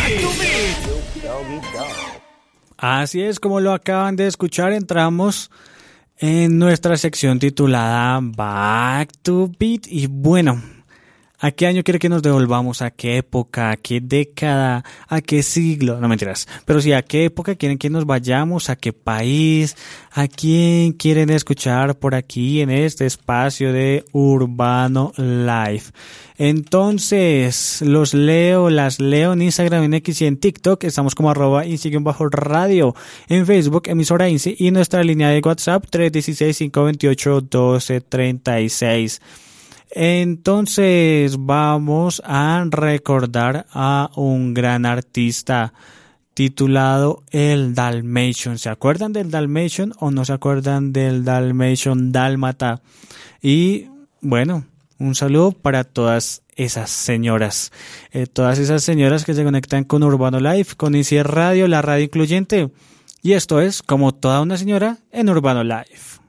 Así es, como lo acaban de escuchar, entramos en nuestra sección titulada Back to Beat. Y bueno, ¿a qué año quiere que nos devolvamos? ¿A qué época? ¿A qué década? ¿A qué siglo? No mentiras. Pero sí, ¿a qué época quieren que nos vayamos? ¿A qué país? ¿A quién quieren escuchar por aquí en este espacio de Urbano Live? Entonces, las leo en Instagram, en X y en TikTok. Estamos como @INSI_radio. En Facebook, emisora INSI, y nuestra línea de WhatsApp 316-528-1236. Entonces vamos a recordar a un gran artista titulado El Dalmatian. ¿Se acuerdan del Dalmatian o no se acuerdan del Dalmatian Dálmata? Y bueno, un saludo para todas esas señoras que se conectan con Urbano Live, con INSI Radio, la radio incluyente. Y esto es Como Toda una Señora en Urbano Live.